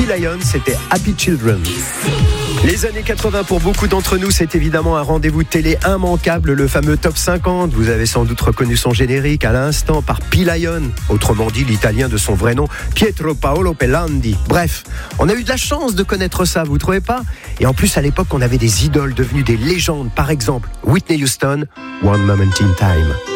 P-Lion, c'était Happy Children. Les années 80 pour beaucoup d'entre nous, c'est évidemment un rendez-vous télé immanquable, le fameux Top 50. Vous avez sans doute reconnu son générique à l'instant par P-Lion, autrement dit l'italien de son vrai nom, Pietro Paolo Pelandi. Bref, on a eu de la chance de connaître ça, vous trouvez pas ? Et en plus, à l'époque, on avait des idoles devenues des légendes. Par exemple, Whitney Houston, One Moment in Time.